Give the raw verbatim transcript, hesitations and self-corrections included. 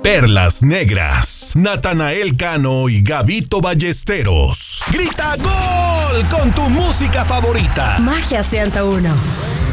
Perlas Negras, Natanael Cano y Gabito Ballesteros. ¡Grita gol con tu música favorita! Magia ciento uno.